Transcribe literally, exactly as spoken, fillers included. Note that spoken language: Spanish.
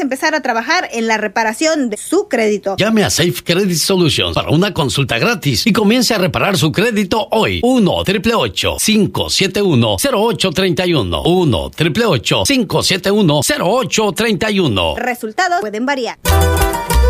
empezar a trabajar en la reparación de su crédito. Llame a Safe Credit Solutions para una consulta gratis y comience a reparar su crédito hoy. uno, ocho ocho ocho, cinco siete uno, cero ocho tres uno. uno, ocho ocho ocho, cinco siete uno, cero ocho tres uno. Resultados pueden variar.